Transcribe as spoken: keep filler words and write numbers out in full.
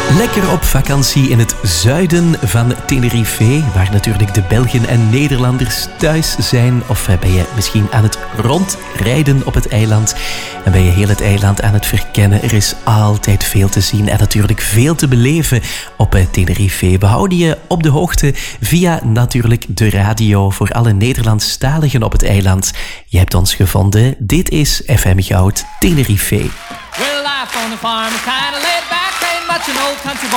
Lekker op vakantie in het zuiden van Tenerife, waar natuurlijk de Belgen en Nederlanders thuis zijn. Of ben je misschien aan het rondrijden op het eiland en ben je heel het eiland aan het verkennen. Er is altijd veel te zien en natuurlijk veel te beleven op Tenerife. We houden je op de hoogte via natuurlijk de radio voor alle Nederlandstaligen op het eiland. Je hebt ons gevonden. Dit is F M Goud Tenerife. Well, life on the farm is kind of laid back. Ain't much an old country boy